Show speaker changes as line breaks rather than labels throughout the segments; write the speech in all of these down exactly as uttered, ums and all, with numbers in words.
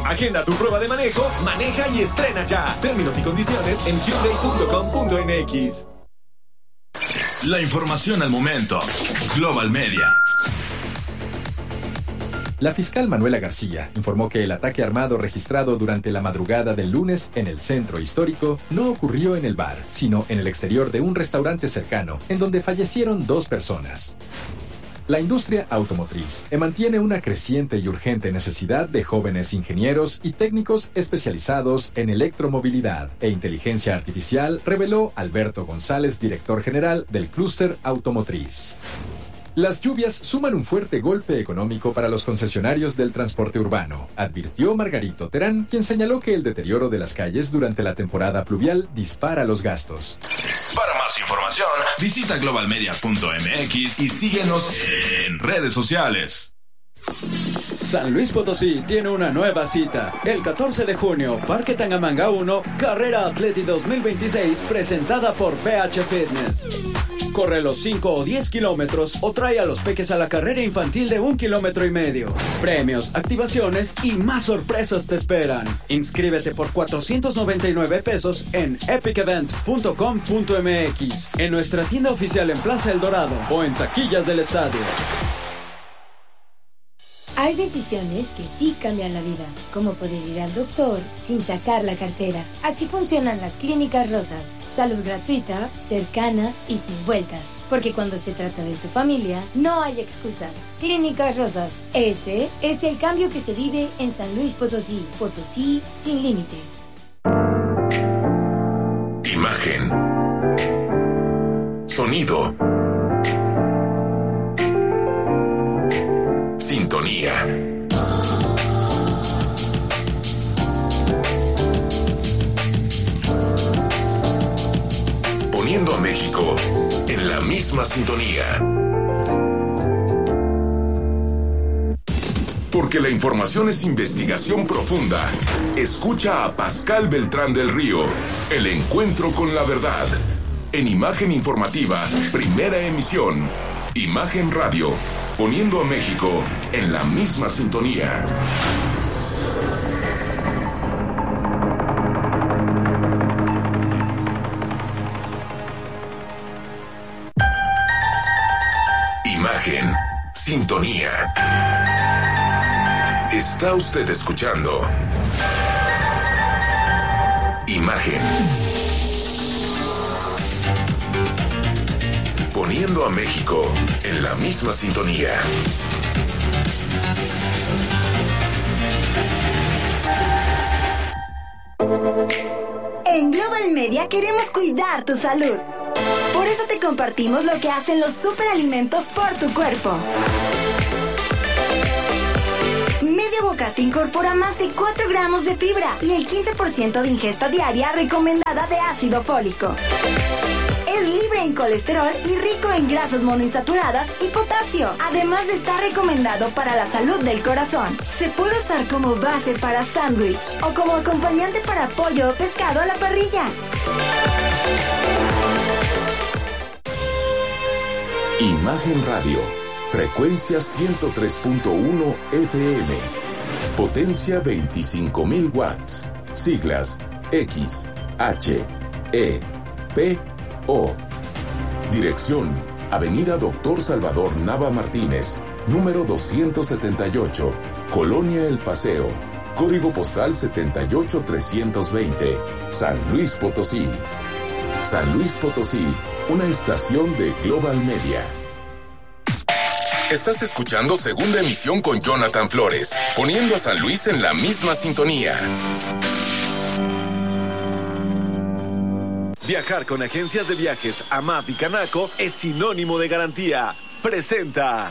Agenda tu prueba de manejo, maneja y estrena ya. Términos y condiciones en hyundai punto com punto m x.
La información al momento. Global Media.
La fiscal Manuela García informó que el ataque armado registrado durante la madrugada del lunes en el centro histórico no ocurrió en el bar, sino en el exterior de un restaurante cercano, en donde fallecieron dos personas. La industria automotriz mantiene una creciente y urgente necesidad de jóvenes ingenieros y técnicos especializados en electromovilidad e inteligencia artificial, reveló Alberto González, director general del clúster automotriz. Las lluvias suman un fuerte golpe económico para los concesionarios del transporte urbano, advirtió Margarito Terán, quien señaló que el deterioro de las calles durante la temporada pluvial dispara los gastos.
Para más información, visita global media punto m x y síguenos en redes sociales.
San Luis Potosí tiene una nueva cita. El catorce de junio, Parque Tangamanga uno, Carrera Atleti dos mil veintiséis, presentada por P H Fitness. Corre los cinco o diez kilómetros o trae a los peques a la carrera infantil de un kilómetro y medio. Premios, activaciones y más sorpresas te esperan. Inscríbete por cuatrocientos noventa y nueve pesos en epic event punto com punto m x, en nuestra tienda oficial en Plaza El Dorado o en taquillas del estadio.
Hay decisiones que sí cambian la vida, como poder ir al doctor sin sacar la cartera. Así funcionan las Clínicas Rosas. Salud gratuita, cercana y sin vueltas. Porque cuando se trata de tu familia, no hay excusas. Clínicas Rosas. Este es el cambio que se vive en San Luis Potosí. Potosí sin límites.
Imagen. Sonido. Sintonía. Poniendo a México en la misma sintonía. Porque la información es investigación profunda. Escucha a Pascal Beltrán del Río. El encuentro con la verdad. En Imagen Informativa, primera emisión. Imagen Radio. Poniendo a México en la misma sintonía. Imagen, sintonía. Está usted escuchando Imagen. Poniendo a México en la misma sintonía.
En Global Media queremos cuidar tu salud. Por eso te compartimos lo que hacen los superalimentos por tu cuerpo. Medio bocata incorpora más de cuatro gramos de fibra y el quince por ciento de ingesta diaria recomendada de ácido fólico. Es libre en colesterol y rico en grasas monoinsaturadas y potasio. Además de estar recomendado para la salud del corazón. Se puede usar como base para sándwich o como acompañante para pollo o pescado a la parrilla.
Imagen Radio. Frecuencia ciento tres punto uno F M. Potencia veinticinco mil watts. Siglas X, H, E, P, O. Dirección: Avenida Doctor Salvador Nava Martínez, número doscientos setenta y ocho, Colonia El Paseo. Código postal setenta y ocho trescientos veinte, San Luis Potosí. San Luis Potosí, una estación de Global Media. Estás escuchando Segunda Emisión con Jonathan Flores, poniendo a San Luis en la misma sintonía.
Viajar con agencias de viajes A M A P y Canaco es sinónimo de garantía. Presenta.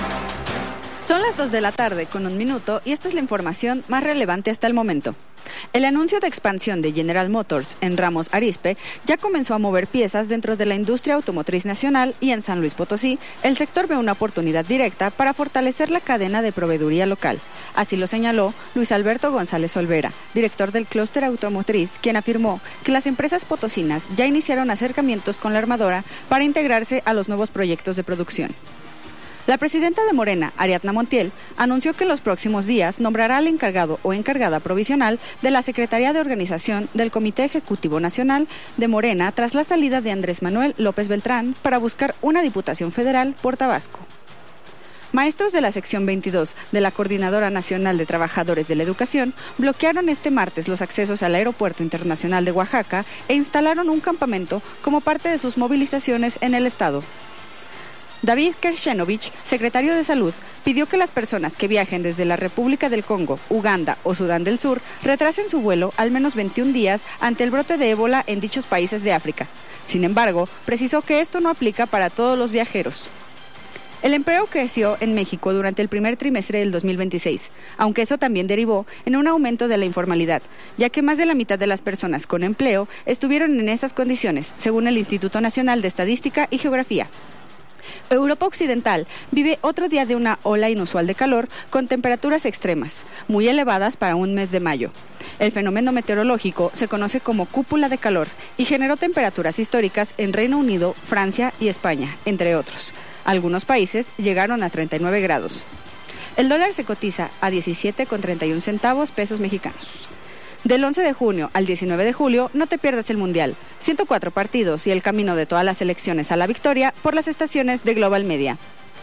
Son las dos de la tarde con un minuto y esta es la información más relevante hasta el momento. El anuncio de expansión de General Motors en Ramos Arizpe ya comenzó a mover piezas dentro de la industria automotriz nacional y en San Luis Potosí, el sector ve una oportunidad directa para fortalecer la cadena de proveeduría local. Así lo señaló Luis Alberto González Olvera, director del clúster automotriz, quien afirmó que las empresas potosinas ya iniciaron acercamientos con la armadora para integrarse a los nuevos proyectos de producción. La presidenta de Morena, Ariadna Montiel, anunció que en los próximos días nombrará al encargado o encargada provisional de la Secretaría de Organización del Comité Ejecutivo Nacional de Morena tras la salida de Andrés Manuel López Beltrán para buscar una diputación federal por Tabasco. Maestros de la sección veintidós de la Coordinadora Nacional de Trabajadores de la Educación bloquearon este martes los accesos al Aeropuerto Internacional de Oaxaca e instalaron un campamento como parte de sus movilizaciones en el estado. David Kershenovich, secretario de Salud, pidió que las personas que viajen desde la República del Congo, Uganda o Sudán del Sur retrasen su vuelo al menos veintiún días ante el brote de ébola en dichos países de África. Sin embargo, precisó que esto no aplica para todos los viajeros. El empleo creció en México durante el primer trimestre del dos mil veintiséis, aunque eso también derivó en un aumento de la informalidad, ya que más de la mitad de las personas con empleo estuvieron en esas condiciones, según el Instituto Nacional de Estadística y Geografía. Europa Occidental vive otro día de una ola inusual de calor con temperaturas extremas, muy elevadas para un mes de mayo. El fenómeno meteorológico se conoce como cúpula de calor y generó temperaturas históricas en Reino Unido, Francia y España, entre otros. Algunos países llegaron a treinta y nueve grados. El dólar se cotiza a diecisiete con treinta y un centavos pesos mexicanos. Del once de junio al diecinueve de julio, no te pierdas el Mundial. ciento cuatro partidos y el camino de todas las selecciones a la victoria por las estaciones de Global Media.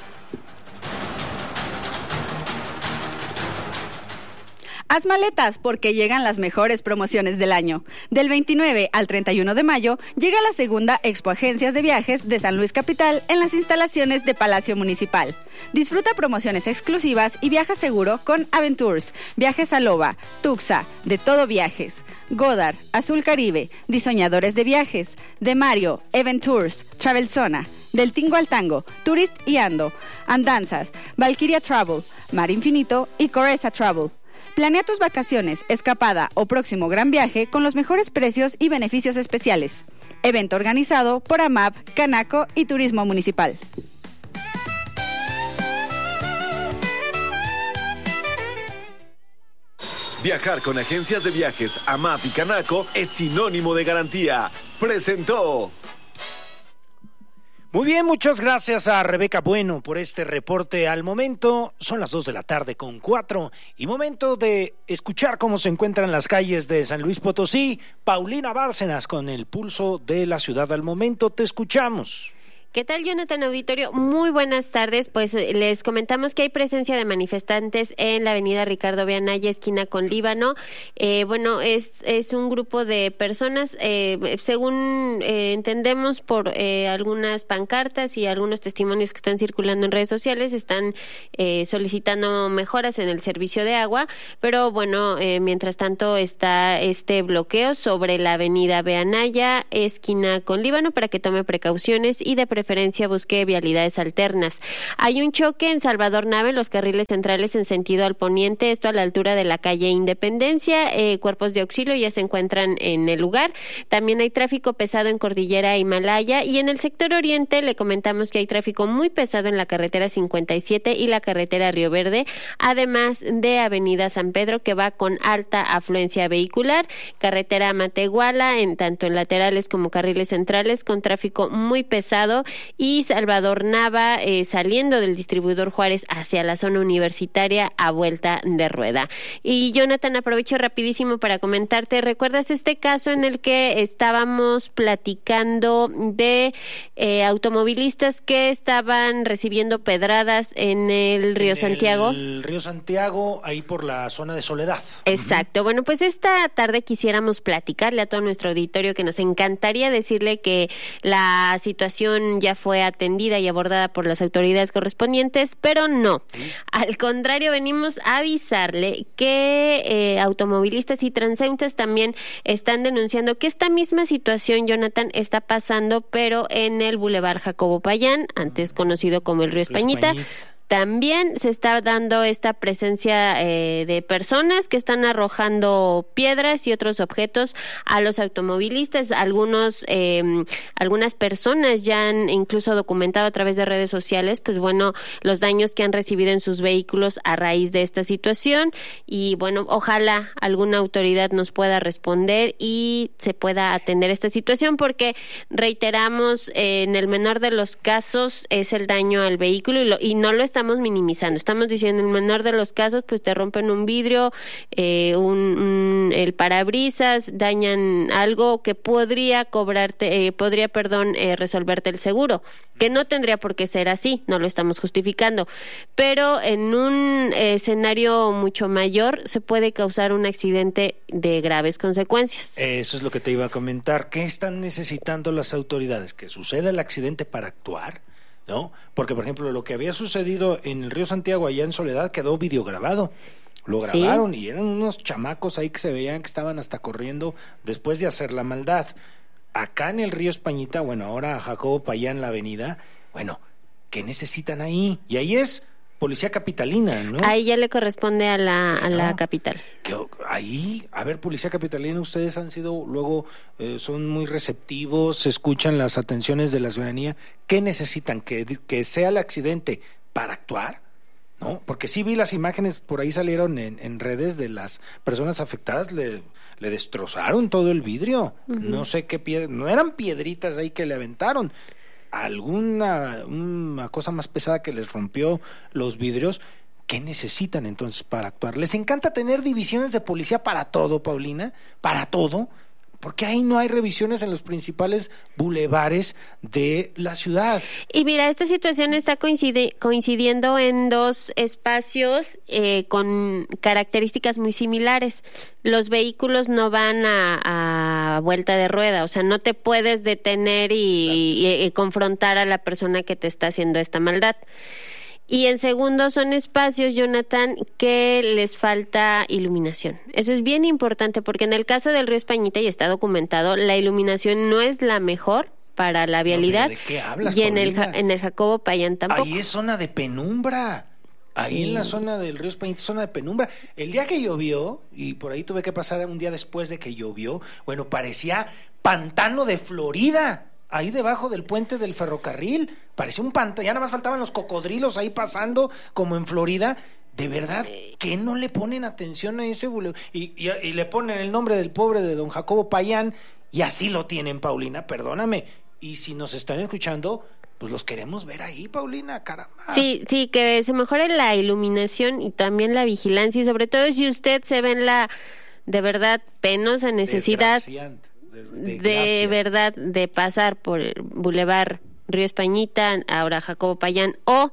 Haz maletas porque llegan las mejores promociones del año. Del veintinueve al treinta y uno de mayo llega la segunda Expo Agencias de Viajes de San Luis Capital en las instalaciones de Palacio Municipal. Disfruta promociones exclusivas y viaja seguro con Aventours, Viajes a Loba, Tuxa, De Todo Viajes, Godard, Azul Caribe, Diseñadores de Viajes, De Mario, Aventours, Travelzona, Del Tingo al Tango, Tourist y Ando, Andanzas, Valkyria Travel, Mar Infinito y Coreza Travel. Planea tus vacaciones, escapada o próximo gran viaje con los mejores precios y beneficios especiales. Evento organizado por AMAP, Canaco y Turismo Municipal.
Viajar con agencias de viajes AMAP y Canaco es sinónimo de garantía. Presentó.
Muy bien, muchas gracias a Rebeca Bueno por este reporte al momento. Son las dos de la tarde con cuatro y momento de escuchar cómo se encuentran las calles de San Luis Potosí. Paulina Bárcenas con el pulso de la ciudad al momento. Te escuchamos.
¿Qué tal, Jonathan Auditorio? Muy buenas tardes. Pues les comentamos que hay presencia de manifestantes en la avenida Ricardo B. Anaya, esquina con Líbano. Eh, bueno, es es un grupo de personas, eh, según eh, entendemos por eh, algunas pancartas y algunos testimonios que están circulando en redes sociales, están eh, solicitando mejoras en el servicio de agua, pero bueno, eh, mientras tanto está este bloqueo sobre la avenida B. Anaya, esquina con Líbano, para que tome precauciones y de preferencia busque vialidades alternas. Hay un choque en Salvador Nave, los carriles centrales en sentido al poniente, esto a la altura de la calle Independencia. Eh, cuerpos de auxilio ya se encuentran en el lugar. También hay tráfico pesado en Cordillera Himalaya, y en el sector oriente le comentamos que hay tráfico muy pesado en la carretera cincuenta y siete y la carretera Río Verde, además de avenida San Pedro, que va con alta afluencia vehicular, carretera Matehuala, en tanto en laterales como carriles centrales, con tráfico muy pesado, y Salvador Nava eh, saliendo del distribuidor Juárez hacia la zona universitaria a vuelta de rueda. Y Jonathan, aprovecho rapidísimo para comentarte, ¿recuerdas este caso en el que estábamos platicando de eh, automovilistas que estaban recibiendo pedradas en el Río
en
Santiago?
El Río Santiago, ahí por la zona de Soledad.
Exacto. Uh-huh. Bueno, pues esta tarde quisiéramos platicarle a todo nuestro auditorio que nos encantaría decirle que la situación ya fue atendida y abordada por las autoridades correspondientes, pero no. Al contrario, venimos a avisarle que eh, automovilistas y transeúntes también están denunciando que esta misma situación, Jonathan, está pasando, pero en el Boulevard Jacobo Payán, antes conocido como el Río Españita. También se está dando esta presencia eh, de personas que están arrojando piedras y otros objetos a los automovilistas. Algunos, eh, algunas personas ya han incluso documentado a través de redes sociales, pues bueno, los daños que han recibido en sus vehículos a raíz de esta situación. Y bueno, ojalá alguna autoridad nos pueda responder y se pueda atender esta situación, porque reiteramos, eh, en el menor de los casos es el daño al vehículo y, lo, y no lo estamos estamos minimizando, estamos diciendo en el menor de los casos, pues te rompen un vidrio, eh, un, un, el parabrisas, dañan algo que podría cobrarte, eh, podría, perdón, eh, resolverte el seguro, que no tendría por qué ser así, no lo estamos justificando, pero en un eh, escenario mucho mayor se puede causar un accidente de graves consecuencias.
Eso es lo que te iba a comentar. ¿Qué están necesitando las autoridades? ¿Que suceda el accidente para actuar? ¿No? Porque, por ejemplo, lo que había sucedido en el río Santiago, allá en Soledad, quedó videograbado. Lo grabaron, ¿sí? Y eran unos chamacos ahí que se veían que estaban hasta corriendo después de hacer la maldad. Acá en el río Españita, bueno, ahora Jacobo Payán, la avenida, bueno, ¿qué necesitan ahí? Y ahí es policía capitalina, ¿no?
Ahí ya le corresponde a la, a la capital.
Que ahí, a ver, policía capitalina, ustedes han sido, luego eh, son muy receptivos, escuchan las atenciones de la ciudadanía. ¿Qué necesitan? ¿Que, que sea el accidente para actuar? ¿No? Porque sí vi las imágenes, por ahí salieron en, en redes de las personas afectadas, le, le destrozaron todo el vidrio. Uh-huh. No sé qué piedras, no eran piedritas ahí que le aventaron. Alguna una cosa más pesada que les rompió los vidrios. ¿Qué necesitan entonces para actuar? Les encanta tener divisiones de policía para todo, Paulina, para todo, porque ahí no hay revisiones en los principales bulevares de la ciudad.
Y mira, esta situación está coincide, coincidiendo en dos espacios eh, con características muy similares. Los vehículos no van a, a vuelta de rueda, o sea, no te puedes detener y, y, y confrontar a la persona que te está haciendo esta maldad. Y en segundo, son espacios, Jonathan, que les falta iluminación. Eso es bien importante, porque en el caso del río Españita, y está documentado, la iluminación no es la mejor para la vialidad.
No, ¿de qué hablas,
y en el,
Paulina?
en el Jacobo Payán tampoco.
Ahí es zona de penumbra. Ahí sí. En la zona del río Españita, zona de penumbra. El día que llovió, y por ahí tuve que pasar un día después de que llovió, bueno, parecía pantano de Florida. Ahí debajo del puente del ferrocarril, parecía un pantano, ya nada más faltaban los cocodrilos ahí pasando como en Florida. De verdad, ¿qué no le ponen atención a ese bulevar? Y, y, y le ponen el nombre del pobre de don Jacobo Payán, y así lo tienen, Paulina, perdóname. Y si nos están escuchando, pues los queremos ver ahí, Paulina, caramba.
Sí, sí, que se mejore la iluminación y también la vigilancia, y sobre todo si usted se ve en la, de verdad, penosa necesidad de, de verdad de pasar por el Boulevard Río Españita, ahora Jacobo Payán, o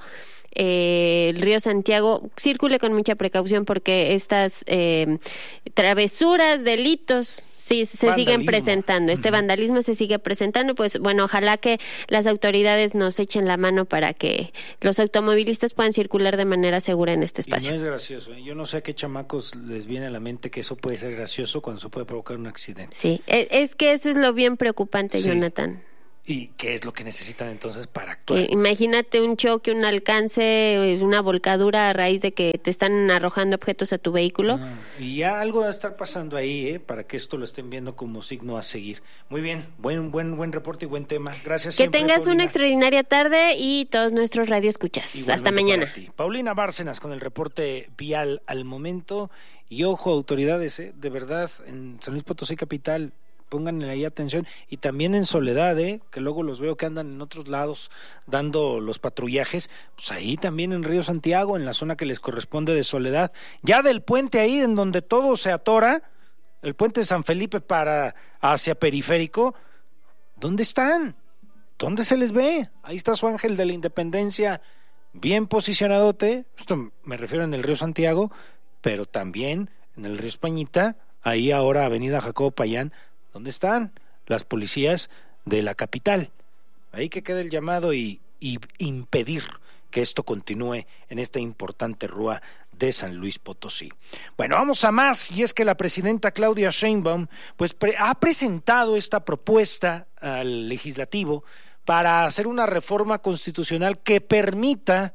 eh, el Río Santiago, circule con mucha precaución, porque estas eh, travesuras, delitos, sí, se vandalismo. siguen presentando, este uh-huh. vandalismo se sigue presentando. Pues bueno, ojalá que las autoridades nos echen la mano para que los automovilistas puedan circular de manera segura en este espacio.
Y no es gracioso, ¿eh? Yo no sé a qué chamacos les viene a la mente que eso puede ser gracioso cuando se puede provocar un accidente.
Sí, es, es que eso es lo bien preocupante, sí. Jonathan.
¿Y qué es lo que necesitan entonces para actuar?
Eh, imagínate un choque, un alcance, una volcadura a raíz de que te están arrojando objetos a tu vehículo.
Ah, y ya algo debe estar pasando ahí, ¿eh? Para que esto lo estén viendo como signo a seguir. Muy bien, buen buen buen reporte y buen tema. Gracias.
Que
siempre,
tengas
Paulina.
Una extraordinaria tarde y todos nuestros radioescuchas. Igualmente. Hasta mañana.
Paulina Bárcenas con el reporte vial al momento. Y ojo, autoridades, ¿eh? De verdad, en San Luis Potosí capital, pónganle ahí atención, y también en Soledad, ¿eh? Que luego los veo que andan en otros lados dando los patrullajes, pues ahí también en Río Santiago, en la zona que les corresponde de Soledad, ya del puente ahí en donde todo se atora, el puente de San Felipe para hacia Periférico, ¿dónde están? ¿Dónde se les ve? Ahí está su ángel de la independencia bien posicionadote, esto me refiero en el Río Santiago, pero también en el Río Españita, ahí ahora avenida Jacobo Payán. ¿Dónde están las policías de la capital? Ahí que queda el llamado y, y impedir que esto continúe en esta importante rúa de San Luis Potosí. Bueno, vamos a más, y es que la presidenta Claudia Sheinbaum pues pre- ha presentado esta propuesta al legislativo para hacer una reforma constitucional que permita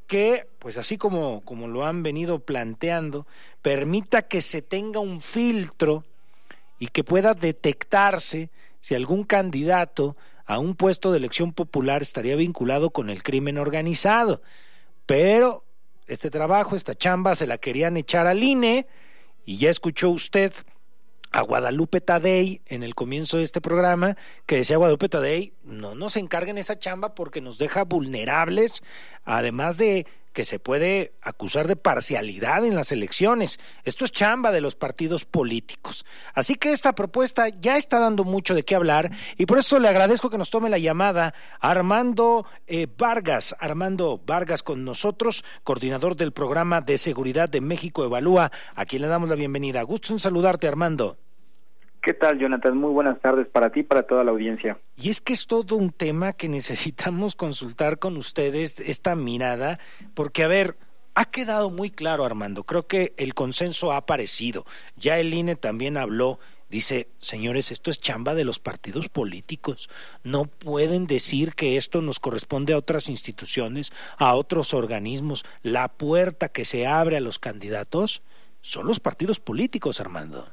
que, pues así como, como lo han venido planteando, permita que se tenga un filtro y que pueda detectarse si algún candidato a un puesto de elección popular estaría vinculado con el crimen organizado. Pero este trabajo, esta chamba, se la querían echar al I N E, y ya escuchó usted a Guadalupe Tadei en el comienzo de este programa, que decía Guadalupe Tadei, no nos encarguen esa chamba porque nos deja vulnerables, además de que se puede acusar de parcialidad en las elecciones. Esto es chamba de los partidos políticos. Así que esta propuesta ya está dando mucho de qué hablar, y por eso le agradezco que nos tome la llamada Armando eh, Vargas. Armando Vargas con nosotros, coordinador del programa de seguridad de México Evalúa, a quien le damos la bienvenida. Gusto en saludarte, Armando.
¿Qué tal, Jonathan? Muy buenas tardes para ti y para toda la audiencia.
Y es que es todo un tema que necesitamos consultar con ustedes, esta mirada, porque, a ver, ha quedado muy claro, Armando, creo que el consenso ha aparecido. Ya el I N E también habló, dice, señores, esto es chamba de los partidos políticos. No pueden decir que esto nos corresponde a otras instituciones, a otros organismos. La puerta que se abre a los candidatos son los partidos políticos, Armando.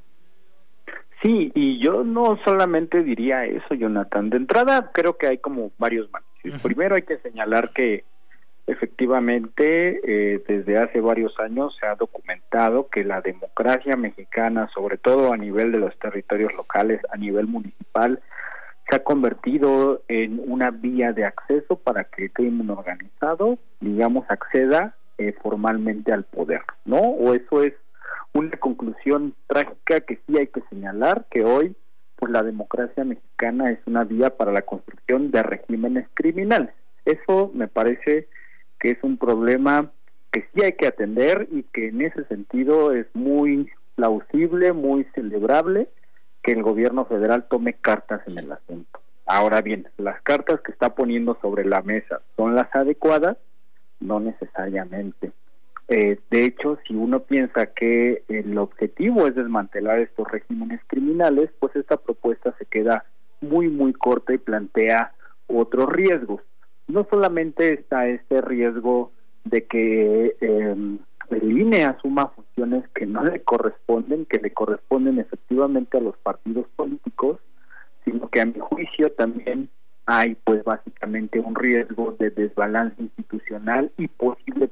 Sí, y yo no solamente diría eso, Jonathan. De entrada, creo que hay como varios matices. Uh-huh. Primero hay que señalar que efectivamente eh, desde hace varios años se ha documentado que la democracia mexicana, sobre todo a nivel de los territorios locales, a nivel municipal, se ha convertido en una vía de acceso para que el crimen organizado, digamos, acceda eh, formalmente al poder, ¿no? O eso es una conclusión trágica que sí hay que señalar, que hoy pues la democracia mexicana es una vía para la construcción de regímenes criminales. Eso me parece que es un problema que sí hay que atender, y que en ese sentido es muy plausible, muy celebrable que el gobierno federal tome cartas en el asunto. Ahora bien, las cartas que está poniendo sobre la mesa ¿son las adecuadas? No necesariamente. Eh, de hecho, si uno piensa que el objetivo es desmantelar estos regímenes criminales, pues esta propuesta se queda muy muy corta y plantea otros riesgos. No solamente está este riesgo de que eh, el I N E asuma funciones que no le corresponden, que le corresponden efectivamente a los partidos políticos, sino que a mi juicio también hay pues básicamente un riesgo de desbalance institucional y posible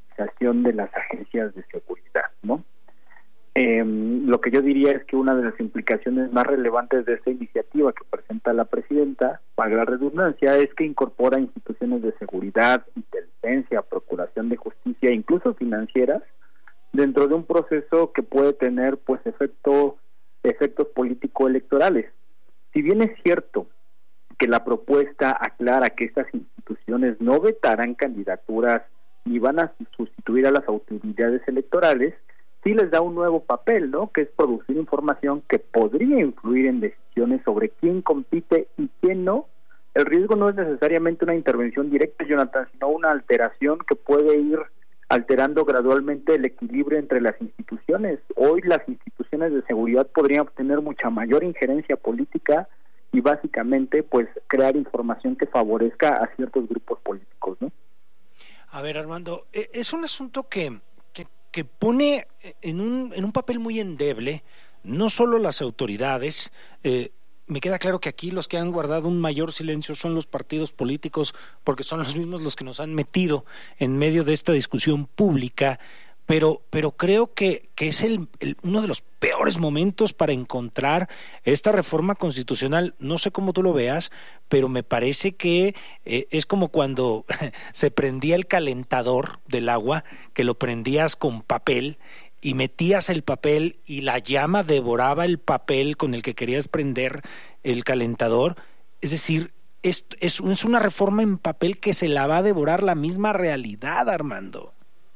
de las agencias de seguridad, ¿no? Eh, lo que yo diría es que una de las implicaciones más relevantes de esta iniciativa que presenta la presidenta, para la redundancia, es que incorpora instituciones de seguridad, inteligencia, procuración de justicia, incluso financieras, dentro de un proceso que puede tener pues efecto, efectos político-electorales. Si bien es cierto que la propuesta aclara que estas instituciones no vetarán candidaturas ni van a sustituir a las autoridades electorales, sí les da un nuevo papel, ¿no? Que es producir información que podría influir en decisiones sobre quién compite y quién no. El riesgo no es necesariamente una intervención directa, Jonathan, sino una alteración que puede ir alterando gradualmente el equilibrio entre las instituciones. Hoy las instituciones de seguridad podrían obtener mucha mayor injerencia política y básicamente pues crear información que favorezca a ciertos grupos políticos, ¿no?
A ver, Armando, es un asunto que, que, que pone en un, en un papel muy endeble no solo las autoridades. Eh, me queda claro que aquí los que han guardado un mayor silencio son los partidos políticos, porque son los mismos los que nos han metido en medio de esta discusión pública, pero, pero creo que, que es el, el, uno de los peores momentos para encontrar esta reforma constitucional. No sé cómo tú lo veas, pero me parece que eh, es como cuando se prendía el calentador del agua, que lo prendías con papel y metías el papel y la llama devoraba el papel con el que querías prender el calentador. Es decir, es, es, es una reforma en papel que se la va a devorar la misma realidad, Armando.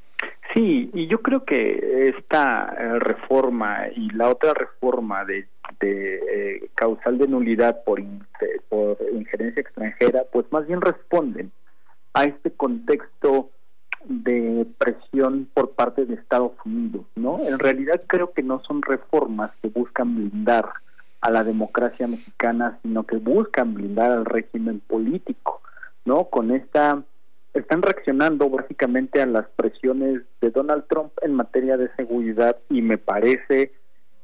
Sí, y yo creo que esta eh, reforma y la otra reforma de, de eh, causal de nulidad por, in, por injerencia extranjera, pues más bien responden a este contexto de presión por parte de Estados Unidos, ¿no? En realidad creo que no son reformas que buscan blindar a la democracia mexicana, sino que buscan blindar al régimen político, ¿no? Con esta están reaccionando básicamente a las presiones de Donald Trump en materia de seguridad, y me parece,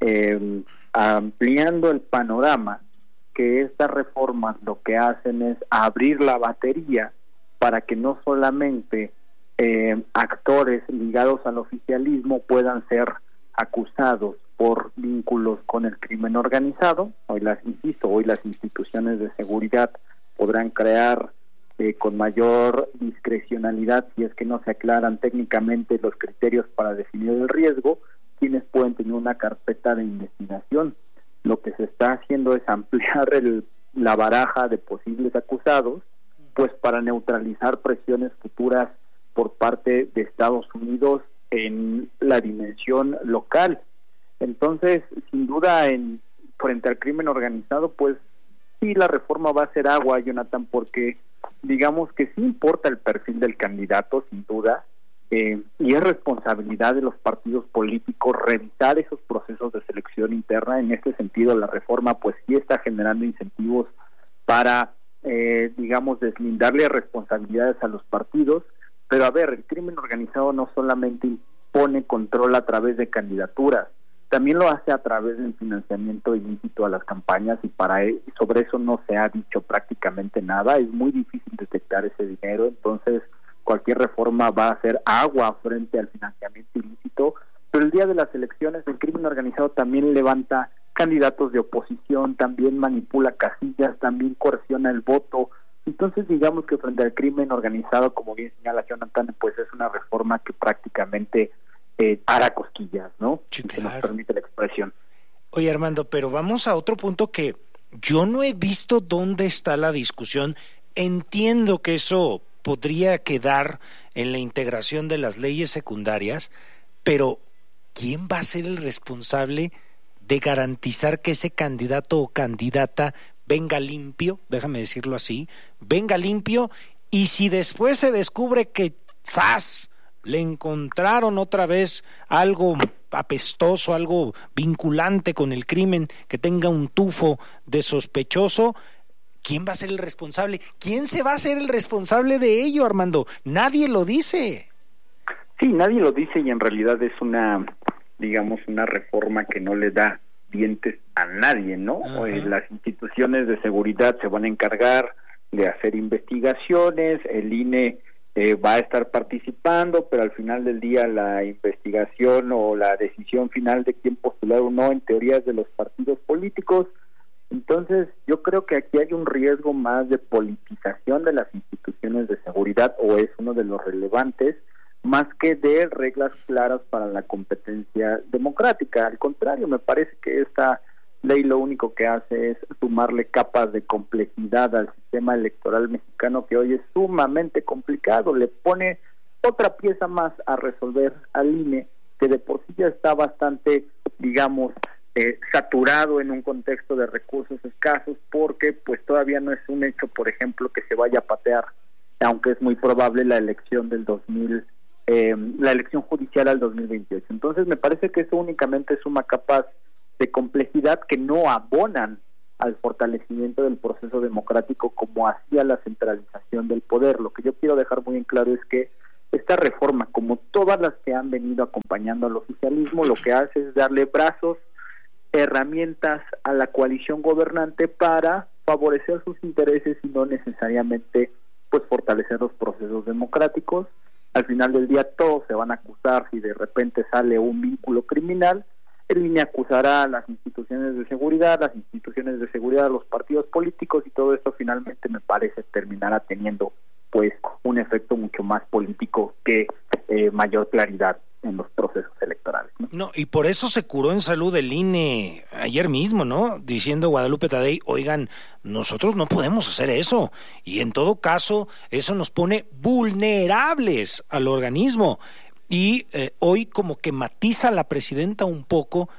eh, ampliando el panorama, que estas reformas lo que hacen es abrir la batería para que no solamente eh, actores ligados al oficialismo puedan ser acusados por vínculos con el crimen organizado. Hoy las, insisto, hoy las instituciones de seguridad podrán crear eh, con mayor discrecionalidad, si es que no se aclaran técnicamente los criterios para definir el riesgo, quienes pueden tener una carpeta de investigación. Lo que se está haciendo es ampliar el, la baraja de posibles acusados, pues para neutralizar presiones futuras por parte de Estados Unidos en la dimensión local. Entonces, sin duda, en frente al crimen organizado, pues sí, la reforma va a ser agua, Jonathan, porque digamos que sí importa el perfil del candidato, sin duda, eh, y es responsabilidad de los partidos políticos revisar esos procesos de selección interna. En este sentido, la reforma pues sí está generando incentivos para, eh, digamos, deslindarle responsabilidades a los partidos. Pero a ver, el crimen organizado no solamente impone control a través de candidaturas, también lo hace a través del financiamiento ilícito a las campañas, y para él, sobre eso no se ha dicho prácticamente nada. Es muy difícil detectar ese dinero, entonces cualquier reforma va a ser agua frente al financiamiento ilícito. Pero el día de las elecciones el crimen organizado también levanta candidatos de oposición, también manipula casillas, también coerciona el voto. Entonces digamos que frente al crimen organizado, como bien señala Jonathan, pues es una reforma que prácticamente eh, hará cosquillas, ¿no?
Sí,
si
claro.
nos permite la expresión.
Oye, Armando, pero vamos a otro punto que yo no he visto dónde está la discusión. Entiendo que eso podría quedar en la integración de las leyes secundarias, pero ¿quién va a ser el responsable de garantizar que ese candidato o candidata venga limpio, déjame decirlo así, venga limpio, y si después se descubre que ¡zas!, le encontraron otra vez algo apestoso, algo vinculante con el crimen, que tenga un tufo de sospechoso, ¿quién va a ser el responsable? ¿Quién se va a hacer el responsable de ello, Armando? Nadie lo dice.
Sí, nadie lo dice, y en realidad es una, digamos, una reforma que no le da dientes a nadie, ¿no? Eh, las instituciones de seguridad se van a encargar de hacer investigaciones, el I N E eh, va a estar participando, pero al final del día la investigación o la decisión final de quién postular o no, en teoría, es de los partidos políticos. Entonces yo creo que aquí hay un riesgo más de politización de las instituciones de seguridad, o es uno de los relevantes, más que de reglas claras para la competencia democrática. Al contrario, me parece que esta ley lo único que hace es sumarle capas de complejidad al sistema electoral mexicano, que hoy es sumamente complicado. Le pone otra pieza más a resolver al I N E, que de por sí ya está bastante, digamos, eh, saturado en un contexto de recursos escasos, porque pues todavía no es un hecho, por ejemplo, que se vaya a patear, aunque es muy probable, la elección del dos mil Eh, la elección judicial al dos mil veintiocho. Entonces me parece que eso únicamente suma capas de complejidad que no abonan al fortalecimiento del proceso democrático, como hacía la centralización del poder. Lo que yo quiero dejar muy en claro es que esta reforma, como todas las que han venido acompañando al oficialismo, lo que hace es darle brazos, herramientas a la coalición gobernante para favorecer sus intereses y no necesariamente pues fortalecer los procesos democráticos. Al final del día todos se van a acusar si de repente sale un vínculo criminal. El I N E acusará a las instituciones de seguridad, las instituciones de seguridad a los partidos políticos, y todo esto finalmente me parece terminará teniendo pues un efecto mucho más político que eh, mayor claridad en los procesos electorales, ¿no?
No, y por eso se curó en salud el I N E ayer mismo, ¿no? Diciendo Guadalupe Tadei, oigan, nosotros no podemos hacer eso, y en todo caso eso nos pone vulnerables al organismo. Y eh, hoy como que matiza la presidenta un poco,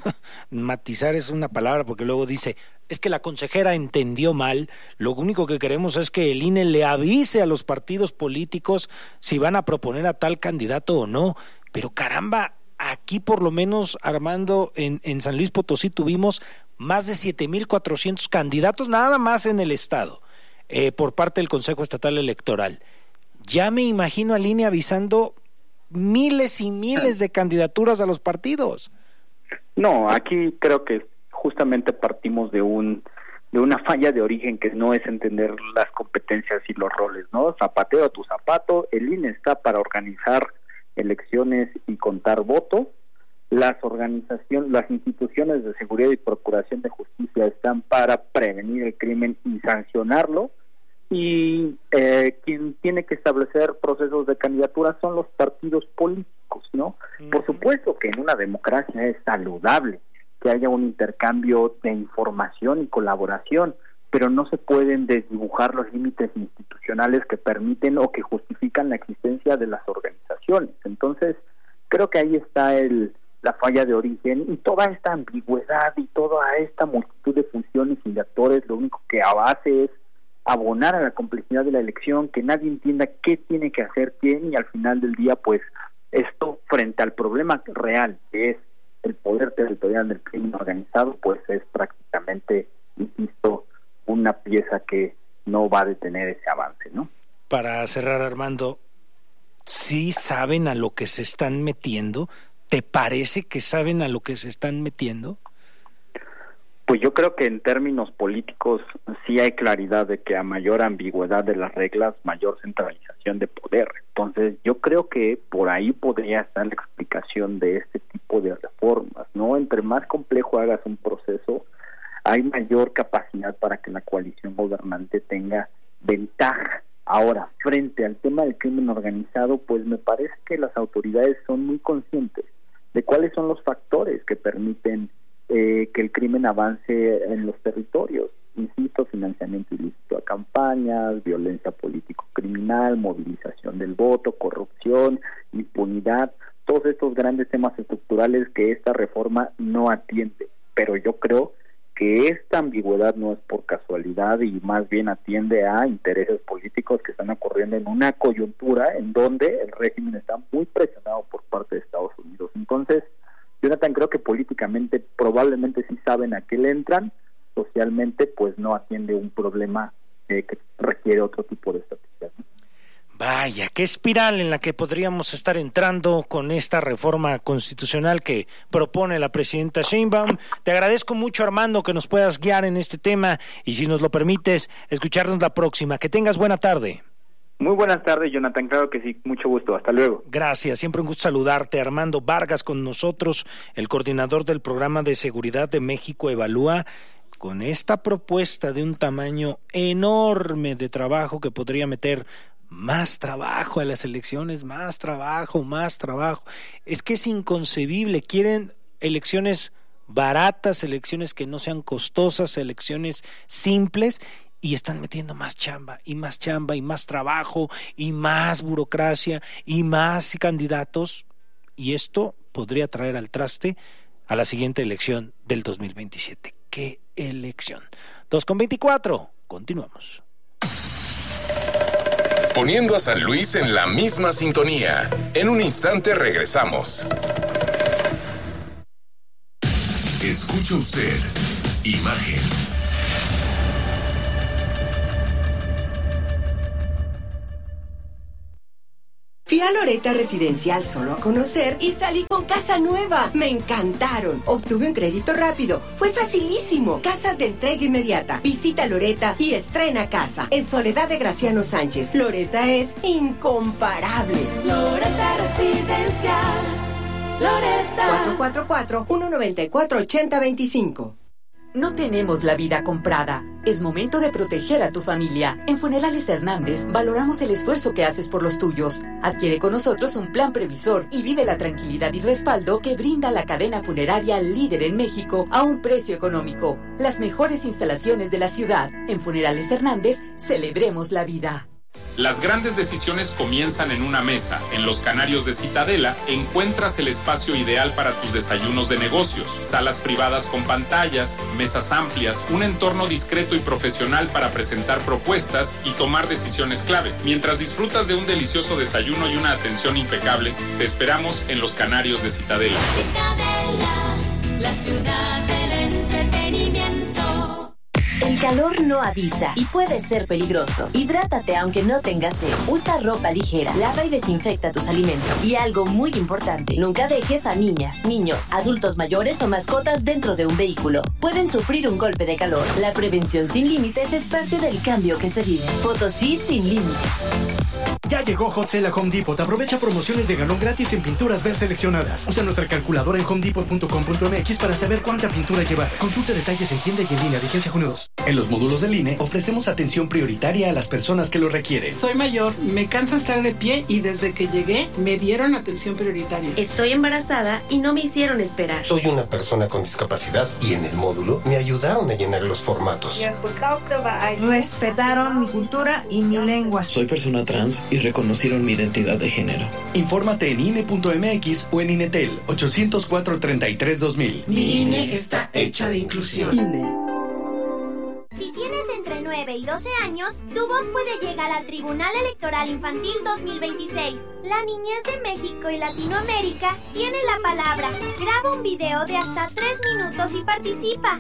matizar es una palabra porque luego dice, es que la consejera entendió mal, lo único que queremos es que el I N E le avise a los partidos políticos si van a proponer a tal candidato o no. Pero caramba, aquí por lo menos, Armando, en, en San Luis Potosí tuvimos más de siete mil cuatrocientos candidatos nada más en el estado, eh, por parte del Consejo Estatal Electoral. ya me imagino al I N E avisando miles y miles de candidaturas a los partidos.
No, aquí creo que justamente partimos de un de una falla de origen que no es entender las competencias y los roles, ¿no? Zapatero a tu zapato, el I N E está para organizar elecciones y contar votos. Las organizaciones, las instituciones de seguridad y procuración de justicia están para prevenir el crimen y sancionarlo, y eh, quien tiene que establecer procesos de candidatura son los partidos políticos, ¿no? Uh-huh. Por supuesto que en una democracia es saludable que haya un intercambio de información y colaboración, pero no se pueden desdibujar los límites institucionales que permiten o que justifican la existencia de las organizaciones. Entonces, creo que ahí está el la falla de origen, y toda esta ambigüedad y toda esta multitud de funciones y de actores lo único que hace es abonar a la complejidad de la elección, que nadie entienda qué tiene que hacer quién, y al final del día pues esto frente al problema real que es el poder territorial del crimen organizado, pues es prácticamente, insisto, una pieza que no va a detener ese avance, ¿no?
Para cerrar, Armando, ¿sí saben a lo que se están metiendo? ¿Te parece que saben a lo que se están metiendo?
Pues yo creo que en términos políticos sí hay claridad de que a mayor ambigüedad de las reglas, mayor centralización de poder. Entonces yo creo que por ahí podría estar la explicación de este tipo de reformas, ¿no? Entre más complejo hagas un proceso, hay mayor capacidad para que la coalición gobernante tenga ventaja. Ahora, frente al tema del crimen organizado, pues me parece que las autoridades son muy conscientes de cuáles son los factores que permiten eh, que el crimen avance en los territorios. Insisto, financiamiento ilícito a campañas, violencia político-criminal, movilización del voto, corrupción, impunidad, todos estos grandes temas estructurales que esta reforma no atiende. Pero yo creo que esta ambigüedad no es por casualidad y más bien atiende a intereses políticos que están ocurriendo en una coyuntura en donde el régimen está muy presionado por parte de Estados Unidos. Entonces, Jonathan, creo que políticamente probablemente sí saben a qué le entran, socialmente pues no atiende un problema eh, que requiere otro tipo de estrategias, ¿no?
Vaya, qué espiral en la que podríamos estar entrando con esta reforma constitucional que propone la presidenta Sheinbaum. Te agradezco mucho, Armando, que nos puedas guiar en este tema y, si nos lo permites, escucharnos la próxima. Que tengas buena tarde.
Muy buenas tardes, Jonathan, claro que sí, mucho gusto, hasta luego.
Gracias, siempre un gusto saludarte. Armando Vargas con nosotros, el coordinador del Programa de Seguridad de México Evalúa, con esta propuesta de un tamaño enorme de trabajo que podría meter más trabajo a las elecciones, más trabajo, más trabajo. Es que es inconcebible. Quieren elecciones baratas, elecciones que no sean costosas, elecciones simples, y están metiendo más chamba y más chamba y más trabajo y más burocracia y más candidatos, y esto podría traer al traste a la siguiente elección del dos mil veintisiete. ¿Qué elección? dos con veinticuatro, continuamos.
Poniendo a San Luis en la misma sintonía. En un instante regresamos. Escucha usted Imagen.
Fui a Loretta Residencial solo a conocer y salí con casa nueva. Me encantaron. Obtuve un crédito rápido. Fue facilísimo. Casas de entrega inmediata. Visita Loretta y estrena casa. En Soledad de Graciano Sánchez. Loretta es incomparable. Loretta Residencial. Loretta. cuatro cuatro cuatro, uno nueve cuatro, ocho cero dos cinco.
No tenemos la vida comprada. Es momento de proteger a tu familia. En Funerales Hernández valoramos el esfuerzo que haces por los tuyos. Adquiere con nosotros un plan previsor y vive la tranquilidad y respaldo que brinda la cadena funeraria líder en México a un precio económico. Las mejores instalaciones de la ciudad. En Funerales Hernández, celebremos la vida.
Las grandes decisiones comienzan en una mesa. En Los Canarios de Citadela encuentras el espacio ideal para tus desayunos de negocios, salas privadas con pantallas, mesas amplias, un entorno discreto y profesional para presentar propuestas y tomar decisiones clave. Mientras disfrutas de un delicioso desayuno y una atención impecable, te esperamos en Los Canarios de Citadela.
Citadela, la ciudad del entretenimiento.
En
El calor no avisa y puede ser peligroso. Hidrátate aunque no tengas sed. Usa ropa ligera, lava y desinfecta tus alimentos. Y algo muy importante, nunca dejes a niñas, niños, adultos mayores o mascotas dentro de un vehículo. Pueden sufrir un golpe de calor. La prevención sin límites es parte del cambio que se vive. Potosí sin límites.
Ya llegó Hot Sale a Home Depot. Aprovecha promociones de galón gratis en pinturas ver seleccionadas. Usa nuestra calculadora en home depot punto com punto m x para saber cuánta pintura llevar. Consulta detalles en tienda y en línea. Vigencia junio dos. En los módulos del I N E ofrecemos atención prioritaria a las personas que lo requieren.
Soy mayor, me cansa estar de pie y desde que llegué me dieron atención prioritaria.
Estoy embarazada y no me hicieron esperar.
Soy una persona con discapacidad y en el módulo me ayudaron a llenar los formatos.
Respetaron mi cultura y mi lengua.
Soy persona trans y reconocieron mi identidad de género.
Infórmate en I N E punto m x o en Inetel ochocientos cuatro treinta y tres dos mil.
Mi I N E está hecha de inclusión. I N E.
Si tienes entre nueve y doce años, tu voz puede llegar al Tribunal Electoral Infantil dos mil veintiséis. La niñez de México y Latinoamérica tiene la palabra. Graba un video de hasta tres minutos y participa.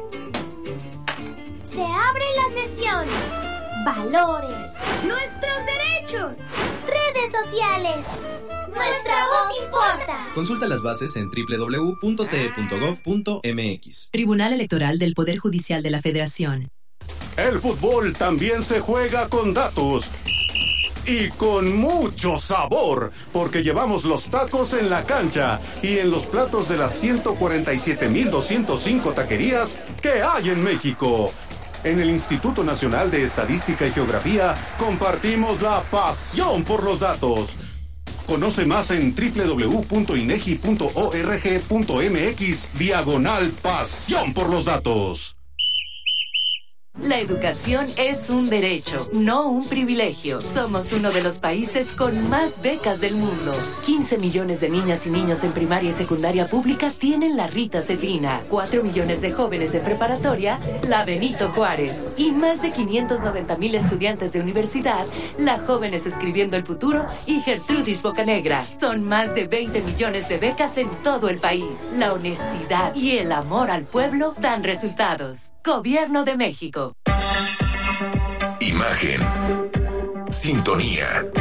Se abre la sesión. Valores. Nuestros derechos. Redes sociales. Nuestra voz importa.
Consulta las bases en doble u doble u doble u punto t e punto gov punto m x.
Tribunal Electoral del Poder Judicial de la Federación.
El fútbol también se juega con datos. Y con mucho sabor, porque llevamos los tacos en la cancha y en los platos de las ciento cuarenta y siete mil doscientos cinco taquerías que hay en México. En el Instituto Nacional de Estadística y Geografía compartimos la pasión por los datos. Conoce más en doble u doble u doble u punto inegi punto org punto m x diagonal pasión por los datos.
La educación es un derecho, no un privilegio. Somos uno de los países con más becas del mundo. quince millones de niñas y niños en primaria y secundaria pública tienen la Rita Cetrina. cuatro millones de jóvenes en preparatoria, la Benito Juárez. Y más de quinientos noventa mil estudiantes de universidad, la Jóvenes Escribiendo el Futuro y Gertrudis Bocanegra. Son más de veinte millones de becas en todo el país. La honestidad y el amor al pueblo dan resultados. Gobierno de México.
Imagen. Sintonía.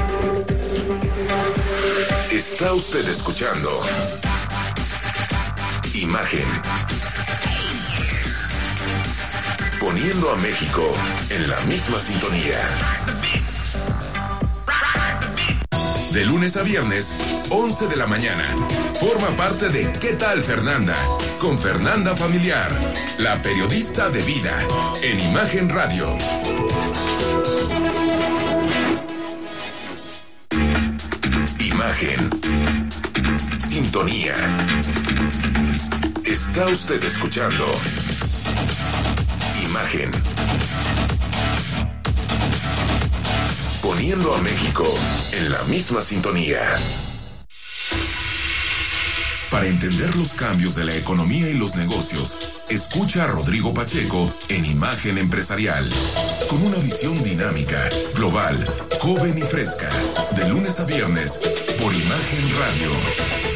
Está usted escuchando Imagen. Poniendo a México en la misma sintonía. De lunes a viernes, once de la mañana. Forma parte de ¿Qué tal, Fernanda? Con Fernanda Familiar, la periodista de vida, en Imagen Radio. Imagen. Sintonía. Está usted escuchando Imagen. Poniendo a México en la misma sintonía. Para entender los cambios de la economía y los negocios, escucha a Rodrigo Pacheco en Imagen Empresarial, con una visión dinámica, global, joven y fresca, de lunes a viernes, por Imagen Radio.